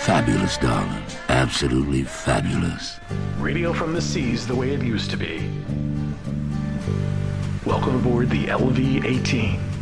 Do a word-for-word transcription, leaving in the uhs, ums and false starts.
Fabulous, darling. Absolutely fabulous. Radio from the seas the way it used to be. Welcome aboard the L V eighteen.